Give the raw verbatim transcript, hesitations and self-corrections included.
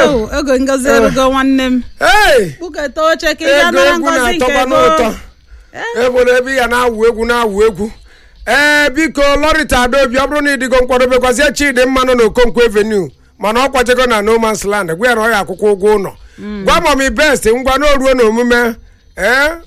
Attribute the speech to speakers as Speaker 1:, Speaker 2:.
Speaker 1: Oh, ego ngozi erugo nwanne m.
Speaker 2: Hey!
Speaker 1: Buketa oche ka ị ga
Speaker 2: Ego
Speaker 1: nara
Speaker 2: egwu
Speaker 1: ngozi nke
Speaker 2: na-atọkwa
Speaker 1: ego.
Speaker 2: n'ụtọ. Ebe na ebe ya na-awụ egwu na-awụ egwu. Ee biko Lorita Adaobi ọ bụrụ na ịdịgo nkwadobekwazie Chidi mmanụ na Okonkwo Avenue mana ọ kwajego na No Man's Land gwa ya na ọ ya akwụkwọ ụgwọ ụlọ. Gwa mọmi best ngwa n'oruo n'omume ee